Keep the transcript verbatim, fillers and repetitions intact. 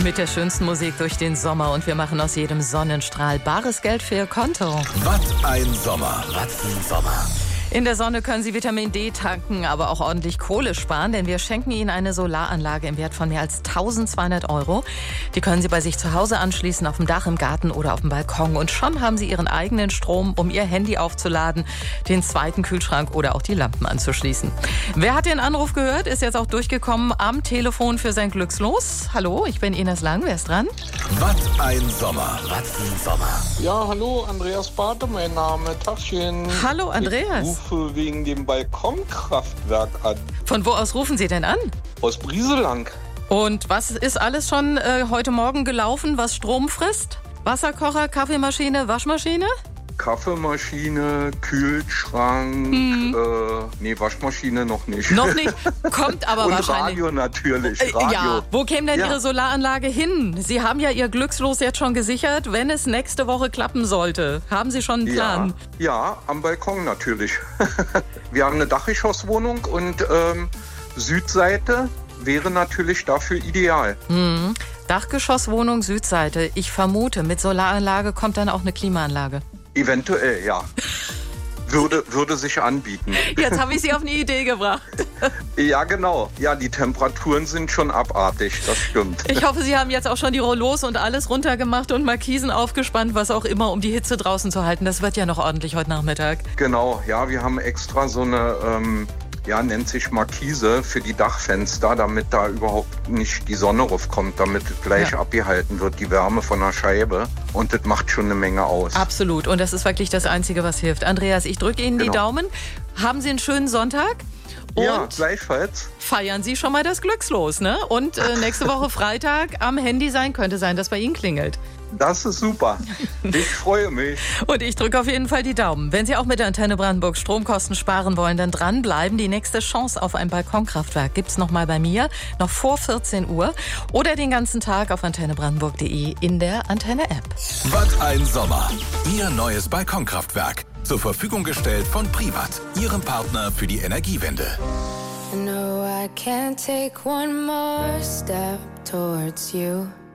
Mit der schönsten Musik durch den Sommer und wir machen aus jedem Sonnenstrahl bares Geld für Ihr Konto. Was ein Sommer, was ein Sommer. In der Sonne können Sie Vitamin D tanken, aber auch ordentlich Kohle sparen, denn wir schenken Ihnen eine Solaranlage im Wert von mehr als tausendzweihundert Euro. Die können Sie bei sich zu Hause anschließen, auf dem Dach, im Garten oder auf dem Balkon. Und schon haben Sie Ihren eigenen Strom, um Ihr Handy aufzuladen, den zweiten Kühlschrank oder auch die Lampen anzuschließen. Wer hat den Anruf gehört, ist jetzt auch durchgekommen am Telefon für sein Glückslos. Hallo, ich bin Ines Lang, wer ist dran? Was ein Sommer, was ein Sommer. Ja, hallo, Andreas Barte, mein Name. Tagchen. Hallo, Andreas. Ich rufe wegen dem Balkonkraftwerk an. Von wo aus rufen Sie denn an? Aus Brieselang. Und was ist alles schon äh, heute Morgen gelaufen, was Strom frisst? Wasserkocher, Kaffeemaschine, Waschmaschine? Kaffeemaschine, Kühlschrank, hm. äh, nee, Waschmaschine noch nicht. Noch nicht, kommt aber Und wahrscheinlich. Radio natürlich, Äh, Radio. ja, wo käme denn Ja. Ihre Solaranlage hin? Sie haben ja Ihr Glückslos jetzt schon gesichert, wenn es nächste Woche klappen sollte. Haben Sie schon einen Plan? Ja, ja, am Balkon natürlich. Wir haben eine Dachgeschosswohnung und ähm, Südseite wäre natürlich dafür ideal. Hm. Dachgeschosswohnung, Südseite. Ich vermute, mit Solaranlage kommt dann auch eine Klimaanlage. Eventuell, ja. Würde, würde sich anbieten. Jetzt habe ich Sie auf eine Idee gebracht. Ja, genau. Ja, die Temperaturen sind schon abartig, das stimmt. Ich hoffe, Sie haben jetzt auch schon die Rollos und alles runtergemacht und Markisen aufgespannt, was auch immer, um die Hitze draußen zu halten. Das wird ja noch ordentlich heute Nachmittag. Genau, ja, wir haben extra so eine, ähm, ja, nennt sich Markise für die Dachfenster, damit da überhaupt nicht die Sonne raufkommt, damit gleich Ja. abgehalten wird, die Wärme von der Scheibe. Und das macht schon eine Menge aus. Absolut. Und das ist wirklich das Einzige, was hilft. Andreas, ich drücke Ihnen die Genau. Daumen. Haben Sie einen schönen Sonntag. Und Ja, gleichfalls. feiern Sie schon mal das Glückslos, ne? Und äh, nächste Woche Freitag am Handy sein, könnte sein, dass bei Ihnen klingelt. Das ist super. Ich freue mich. Und ich drücke auf jeden Fall die Daumen. Wenn Sie auch mit der Antenne Brandenburg Stromkosten sparen wollen, dann dranbleiben. Die nächste Chance auf ein Balkonkraftwerk gibt's noch mal bei mir, noch vor vierzehn Uhr. Oder den ganzen Tag auf antenne brandenburg punkt de in der Antenne-App. Was ein Sommer. Ihr neues Balkonkraftwerk. Zur Verfügung gestellt von Privat, Ihrem Partner für die Energiewende. I know I can't take one more step towards you.